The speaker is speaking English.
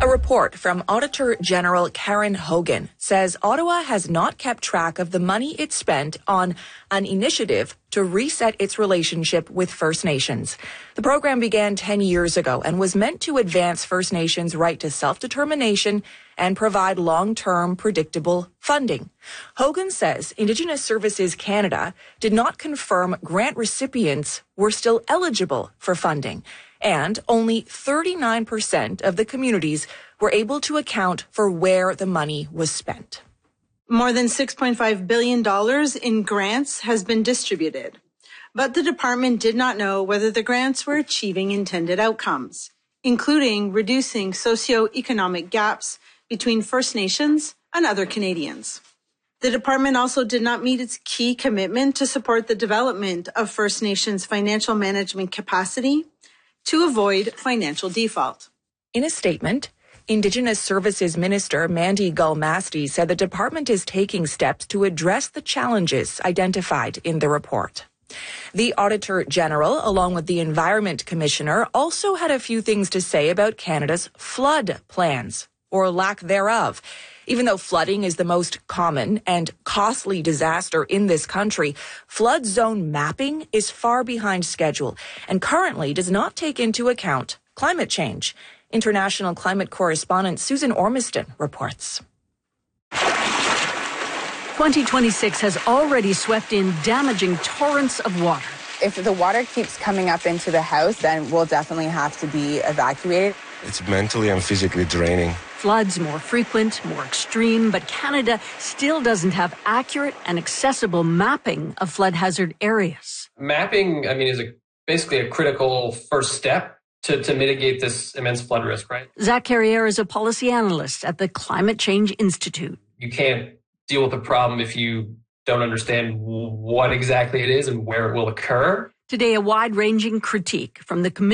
report from Auditor General Karen Hogan says Ottawa has not kept track of the money it spent on an initiative to reset its relationship with First Nations. The program began 10 years ago and was meant to advance First Nations' right to self-determination and provide long-term predictable funding. Hogan says Indigenous Services Canada did not confirm grant recipients were still eligible for funding, and only 39% of the communities were able to account for where the money was spent. More than $6.5 billion in grants has been distributed, but the department did not know whether the grants were achieving intended outcomes, including reducing socioeconomic gaps between First Nations and other Canadians. The department also did not meet its key commitment to support the development of First Nations financial management capacity to avoid financial default. In a statement, Indigenous Services Minister Mandy Gull-Mastey said the department is taking steps to address the challenges identified in the report. The Auditor General, along with the Environment Commissioner, also had a few things to say about Canada's flood plans, or lack thereof. Even though flooding is the most common and costly disaster in this country, flood zone mapping is far behind schedule and currently does not take into account climate change. International climate correspondent Susan Ormiston reports. 2026 has already swept in damaging torrents of water. If the water keeps coming up into the house, then we'll definitely have to be evacuated. It's mentally and physically draining. Floods more frequent, more extreme, but Canada still doesn't have accurate and accessible mapping of flood hazard areas. Mapping, is basically a critical first step to mitigate this immense flood risk, right? Zach Carriere is a policy analyst at the Climate Change Institute. You can't deal with the problem if you don't understand what exactly it is and where it will occur. Today, a wide-ranging critique from the Commission